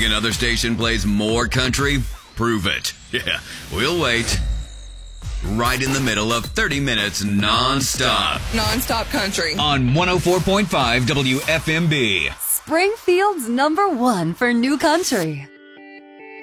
Another station plays more country? Prove it. Yeah, we'll wait. Right in the middle of 30 minutes non-stop. Non-stop country. On 104.5 WFMB. Springfield's #1 for new country.